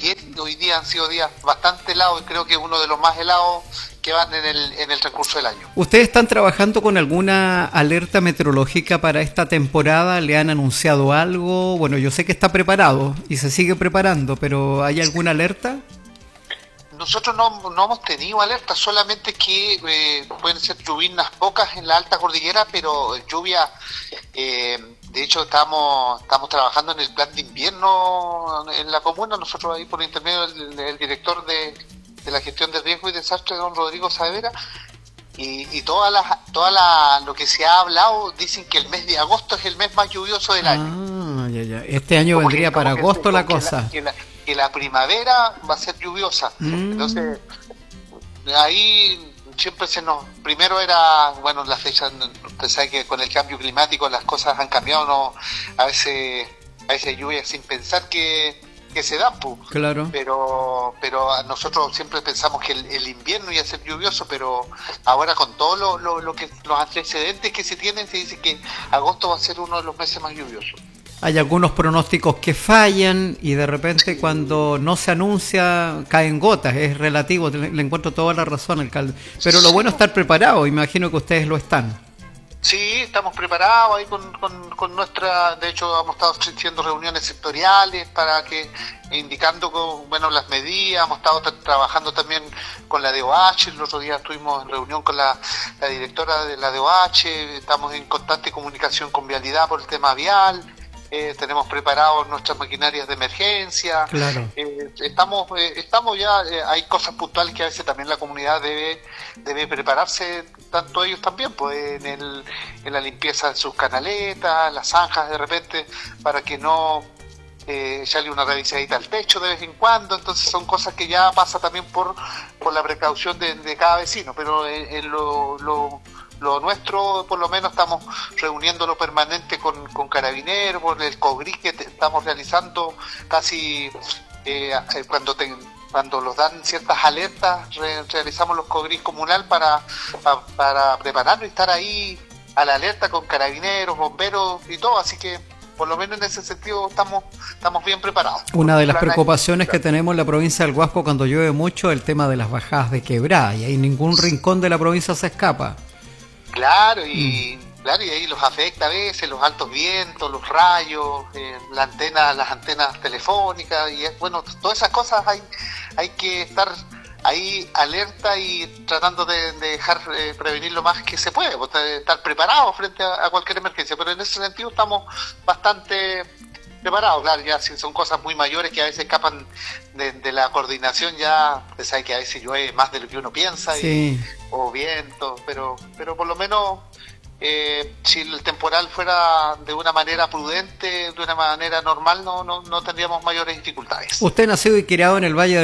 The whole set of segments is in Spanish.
ayer y hoy día han sido días bastante helados, y creo que es uno de los más helados que van en el transcurso del año. ¿Ustedes están trabajando con alguna alerta meteorológica para esta temporada? ¿Le han anunciado algo? Bueno, yo sé que está preparado y se sigue preparando, pero ¿hay alguna alerta? Nosotros no hemos tenido alerta, solamente que pueden ser lluvias pocas en la alta cordillera, pero lluvia, de hecho estamos trabajando en el plan de invierno en la comuna, nosotros ahí por intermedio del director de la gestión de riesgo y desastre, don Rodrigo Saavedra, y lo que se ha hablado, dicen que el mes de agosto es el mes más lluvioso del año. Ya. Este año vendría para agosto la cosa. Que la primavera va a ser lluviosa. Entonces, ahí siempre primero era, bueno, la fecha, usted sabe que con el cambio climático las cosas han cambiado, ¿no? A veces lluvias sin pensar que se dan, pues. Claro. Pero nosotros siempre pensamos que el invierno iba a ser lluvioso, pero ahora con todo los antecedentes que se tienen, se dice que agosto va a ser uno de los meses más lluviosos. Hay algunos pronósticos que fallan y de repente cuando no se anuncia caen gotas, es relativo, le encuentro toda la razón, alcalde. Pero lo bueno es estar preparado, imagino que ustedes lo están. Sí, estamos preparados ahí con nuestra, de hecho hemos estado haciendo reuniones sectoriales indicando las medidas, hemos estado trabajando también con la DOH, el otro día estuvimos en reunión con la directora de la DOH, estamos en constante comunicación con Vialidad por el tema vial. Tenemos preparados nuestras maquinarias de emergencia. Claro. Estamos ya, hay cosas puntuales que a veces también la comunidad debe prepararse, tanto ellos también, pues en la limpieza de sus canaletas, las zanjas de repente, para que no echarle una revisadita al techo de vez en cuando. Entonces son cosas que ya pasa también por la precaución de cada vecino, pero en lo nuestro, por lo menos, estamos reuniéndolo permanente con Carabineros, por el COGRIS que estamos realizando casi cuando los dan ciertas alertas, realizamos los COGRIS comunal para prepararnos y estar ahí a la alerta con Carabineros, bomberos y todo, así que por lo menos en ese sentido estamos bien preparados. Una de las preocupaciones que tenemos en la provincia del Huasco cuando llueve mucho es el tema de las bajadas de quebrada, y ahí ningún rincón de la provincia se escapa. Claro, y ahí los afecta a veces, los altos vientos, los rayos, las antenas telefónicas, y bueno, todas esas cosas hay que estar ahí alerta y tratando de dejar prevenir lo más que se puede, estar preparados frente a cualquier emergencia, pero en ese sentido estamos bastante preparados. Claro, ya si son cosas muy mayores que a veces escapan de la coordinación, ya se sabe que a veces llueve más de lo que uno piensa, sí. O viento, pero por lo menos si el temporal fuera de una manera prudente, de una manera normal, no tendríamos mayores dificultades. Usted nacido y criado en el valle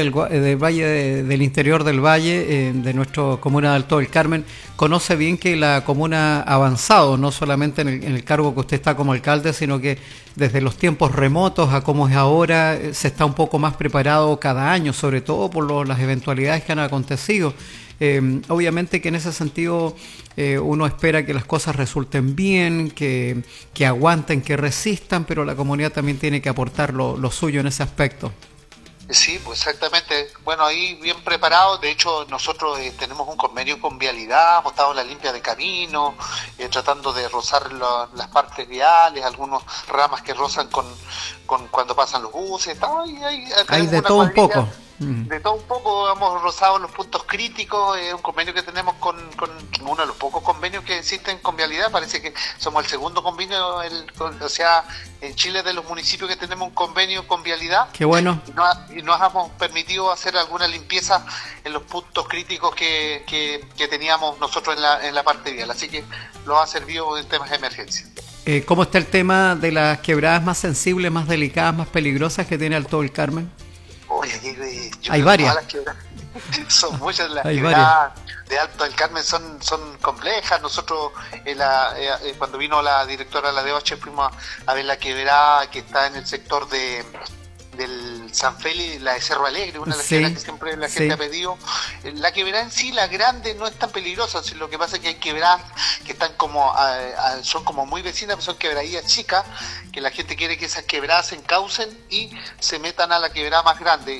del interior del valle, de nuestra comuna de Alto del Carmen, conoce bien que la comuna ha avanzado, no solamente en el cargo que usted está como alcalde, sino que desde los tiempos remotos a como es ahora, se está un poco más preparado cada año, sobre todo por las eventualidades que han acontecido. Obviamente que en ese sentido uno espera que las cosas resulten bien, que aguanten, que resistan, pero la comunidad también tiene que aportar lo suyo en ese aspecto. Sí, pues exactamente. Bueno, ahí bien preparado. De hecho, nosotros tenemos un convenio con Vialidad, hemos estado en la limpia de caminos, tratando de rozar las partes viales, algunas ramas que rozan con cuando pasan los buses. Hay de todo un poco. De todo un poco, hemos rozado los puntos críticos, un convenio que tenemos con uno de los pocos convenios que existen con Vialidad, parece que somos el segundo convenio, o sea, en Chile de los municipios que tenemos un convenio con Vialidad. Qué bueno. Y nos hemos permitido hacer alguna limpieza en los puntos críticos que teníamos nosotros en la parte vial, así que nos ha servido en temas de emergencia. ¿Cómo está el tema de las quebradas más sensibles, más delicadas, más peligrosas que tiene Alto del Carmen? Oye, hay varias. Son muchas las hay quebradas de Alto del Carmen, son complejas. Nosotros cuando vino la directora de la DOH fuimos a ver la quebrada que está en el sector del San Félix, la de Cerro Alegre, una de las quebradas que siempre la gente ha pedido. La quebrada en sí, la grande, no es tan peligrosa, lo que pasa es que hay quebradas que están son como muy vecinas, pero son quebradillas chicas, que la gente quiere que esas quebradas se encaucen y se metan a la quebrada más grande.